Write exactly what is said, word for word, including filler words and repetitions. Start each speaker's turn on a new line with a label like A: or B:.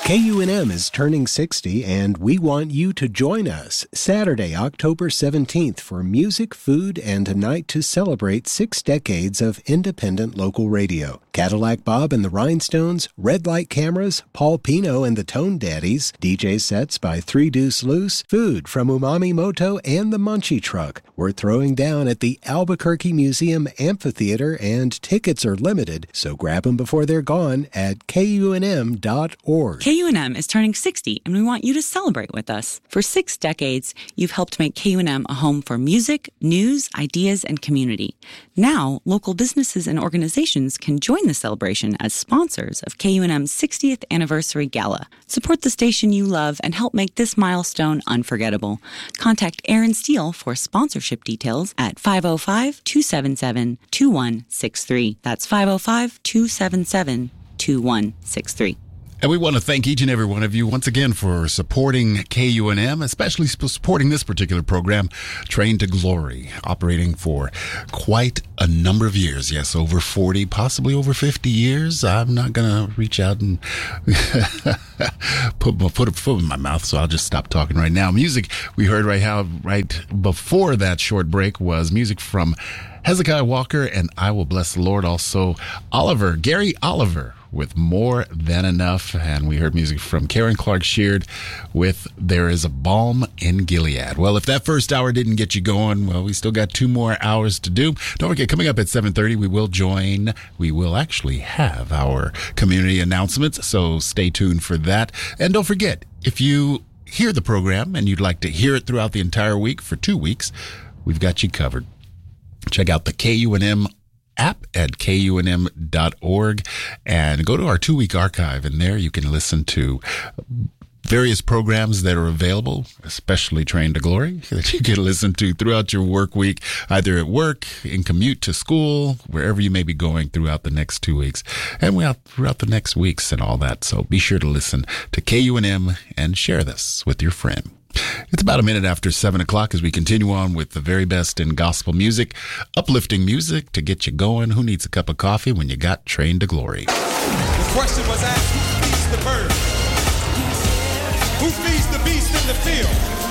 A: K U N M is turning sixty, and we want you to join us Saturday, October seventeenth for music, food, and a night to celebrate six decades of independent local radio. Cadillac Bob and the Rhinestones, Red Light Cameras, Paul Pino and the Tone Daddies, D J sets by Three Deuce Loose, food from Umami Moto and the Munchie Truck. We're throwing down at the Albuquerque Museum Amphitheater, and tickets are limited, so grab them before they're gone at K U N M dot org.
B: K U N M is turning sixty, and we want you to celebrate with us. For six decades, you've helped make K U N M a home for music, news, ideas, and community. Now, local businesses and organizations can join the celebration as sponsors of K U N M's sixtieth Anniversary Gala. Support the station you love and help make this milestone unforgettable. Contact Aaron Steele for sponsorship details at five oh five, two seven seven, two one six three. That's five oh five, two seven seven, two one six three.
C: And we want to thank each and every one of you once again for supporting K U N M, especially supporting this particular program, Train to Glory, operating for quite a number of years. Yes, over forty, possibly over fifty years. I'm not going to reach out and put, put a foot in my mouth, so I'll just stop talking right now. Music we heard right, how, right before that short break was music from Hezekiah Walker and I Will Bless the Lord. Also, Oliver, Gary Oliver, with More Than Enough. And we heard music from Karen Clark Sheard with There Is a Balm in Gilead. Well, if that first hour didn't get you going, well, we still got two more hours to do. Don't forget, coming up at seven thirty, we will join, we will actually have our community announcements, so stay tuned for that. And don't forget, if you hear the program and you'd like to hear it throughout the entire week for two weeks, we've got you covered. Check out the K U N M app at K U N M dot org and go to our two-week archive, and there you can listen to various programs that are available, especially Train to Glory, that you can listen to throughout your work week, either at work, in commute to school, wherever you may be going throughout the next two weeks, and throughout the next weeks and all that. So be sure to listen to K U N M and share this with your friend. It's about a minute after seven o'clock as we continue on with the very best in gospel music, uplifting music to get you going. Who needs a cup of coffee when you got Train to Glory?
D: The question was asked, who feeds the bird? Who feeds the beast in the field?